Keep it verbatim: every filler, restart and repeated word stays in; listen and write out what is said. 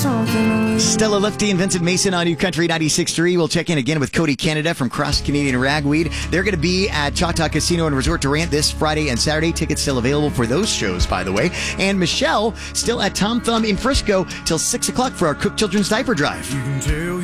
Stella Lifty and Vincent Mason on New Country ninety-six point three. We'll check in again with Cody Canada from Cross Canadian Ragweed. They're going to be at Choctaw Casino and Resort Durant this Friday and Saturday. Tickets still available for those shows, by the way. And Michelle still at Tom Thumb in Frisco till six o'clock for our Cook Children's Diaper Drive.